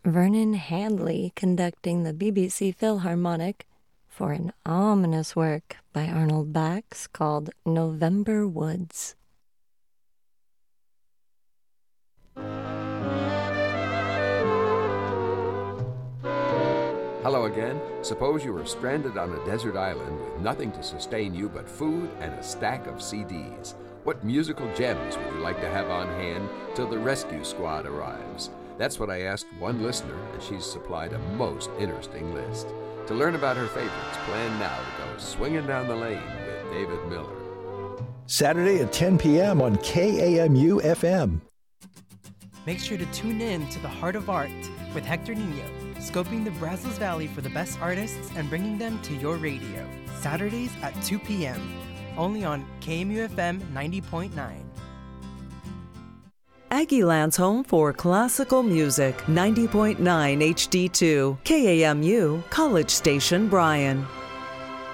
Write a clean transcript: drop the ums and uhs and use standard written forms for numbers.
Vernon Handley conducting the BBC Philharmonic for an ominous work by Arnold Bax called November Woods. Hello again. Suppose you were stranded on a desert island with nothing to sustain you but food and a stack of CDs. What musical gems would you like to have on hand till the rescue squad arrives? That's what I asked one listener, and she's supplied a most interesting list. To learn about her favorites, plan now to go swinging down the lane with David Miller. Saturday at 10 p.m. on KAMU FM. Make sure to tune in to The Heart of Art with Hector Nino, scoping the Brazos Valley for the best artists and bringing them to your radio. Saturdays at 2 p.m. Only on KMU FM 90.9. Aggieland's home for classical music, 90.9 HD2, KAMU, College Station, Bryan.